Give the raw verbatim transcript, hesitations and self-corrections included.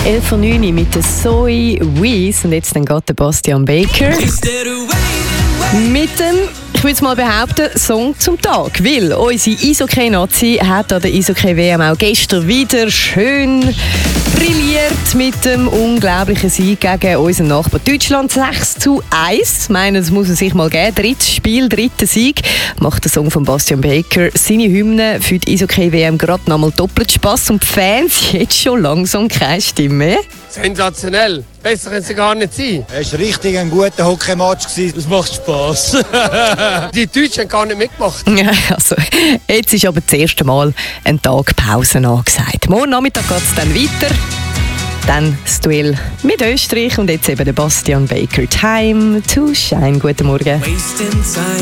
elf Uhr neun mit der Zoe Wees und jetzt dann geht der Bastian Baker mit dem, ich würde mal behaupten, Song zum Tag. Weil unsere Eishockey-Nazi hat an der Eishockey-W M auch gestern wieder schön brilliert mit dem unglaublichen Sieg gegen unseren Nachbar Deutschland. sechs zu eins. Ich meine, das muss er sich mal geben. Drittes Spiel, dritter Sieg. Macht der Song von Bastian Baker seine Hymne für die Eishockey-W M gerade noch mal doppelt Spass. Und die Fans jetzt schon langsam keine Stimme mehr. Sensationell. Besser können sie gar nicht sein. Es war richtig ein guter Hockeymatch. Das macht Spass. Die Deutschen haben gar nicht mitgemacht. Ja, also, jetzt ist aber das erste Mal ein Tag Pause angesagt. Morgen Nachmittag geht es dann weiter. Dann das Duell mit Österreich und jetzt eben der Bastian Baker. Time to shine. Guten Morgen.